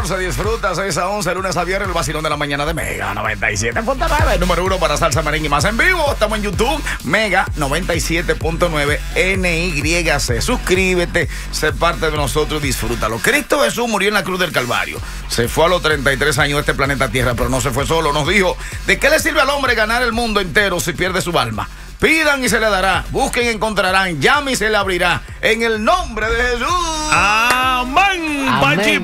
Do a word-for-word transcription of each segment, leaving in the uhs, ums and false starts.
once, disfruta seis a once, lunes a viernes, el vacilón de la mañana de Mega noventa y siete punto nueve, el número uno para salsa, merengue y más en vivo. Estamos en YouTube, Mega noventa y siete punto nueve N Y C. Suscríbete, sé parte de nosotros, disfrútalo. Cristo Jesús murió en la cruz del Calvario. Se fue a los treinta y tres años de este planeta Tierra, pero no se fue solo. Nos dijo, ¿de qué le sirve al hombre ganar el mundo entero si pierde su alma? Pidan y se le dará, busquen y encontrarán, llamen y se le abrirá. En el nombre de Jesús. Amén. Pachi,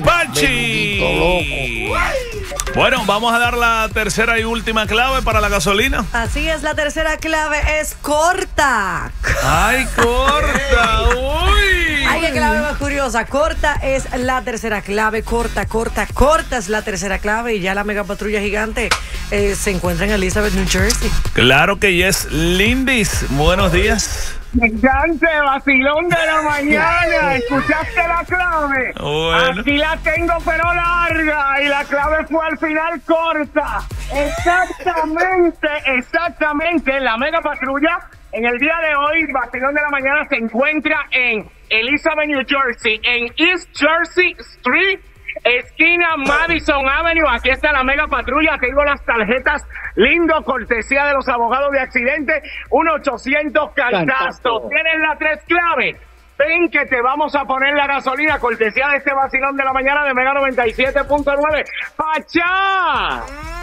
pachi. Bueno, vamos a dar la tercera y última clave para la gasolina. Así es, la tercera clave es corta. Ay, corta. Uy. Ay, qué clave más curiosa. Corta es la tercera clave. Corta, corta, corta es la tercera clave. Y ya la mega patrulla gigante eh, se encuentra en Elizabeth, New Jersey. Claro que yes, Lindis. Buenos días. Gigante, vacilón de la mañana. ¿Escuchaste la clave? Bueno. Aquí la tengo pero larga y la clave fue al final corta. Exactamente, exactamente. La mega patrulla en el día de hoy, vacilón de la mañana, se encuentra en Elizabeth, New Jersey, en East Jersey Street, esquina Madison Avenue. Aquí está la mega patrulla. Tengo las tarjetas lindo, cortesía de los abogados de accidente. uno ochocientos cantazo. Tienes la tres clave. Ven que te vamos a poner la gasolina, cortesía de este vacilón de la mañana de Mega noventa y siete punto nueve. ¡Pachá!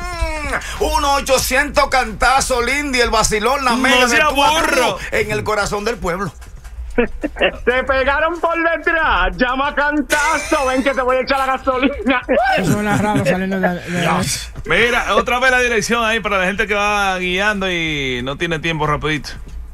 uno ochocientos cantazo, Lindy, el vacilón, la Mega No de sea cuatro burro. en el corazón del pueblo. Te pegaron por detrás. Llama cantazo. Ven que te voy a echar la gasolina. Eso es raro saliendo de, de Mira, otra vez la dirección ahí para la gente que va guiando y no tiene tiempo rapidito.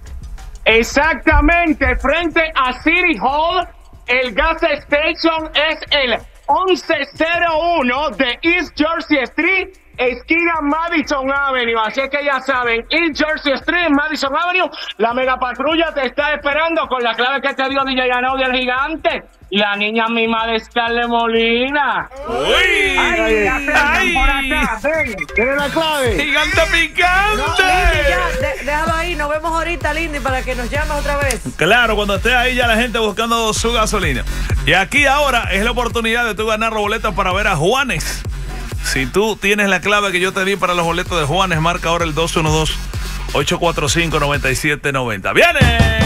Exactamente, frente a City Hall. El gas station es el once cero uno de East Jersey Street, esquina Madison Avenue. Así es que ya saben, East Jersey Street, Madison Avenue. La mega patrulla te está esperando con la clave que te dio D J Anau del gigante. La niña misma de Scarlett Molina. ¡Uy! ¡Ay, ya se ¡Ay! por acá! ¡Ven! ¿Tienes la clave? ¡Gigante picante! Lindy, ya, de- déjalo ahí. Nos vemos ahorita, Lindy, para que nos llames otra vez. Claro, cuando esté ahí ya la gente buscando su gasolina. Y aquí ahora es la oportunidad de tú ganar los boletos para ver a Juanes. Si tú tienes la clave que yo te di para los boletos de Juanes, marca ahora el dos uno dos, ocho cuatro cinco, nueve siete nueve cero. ¡Viene!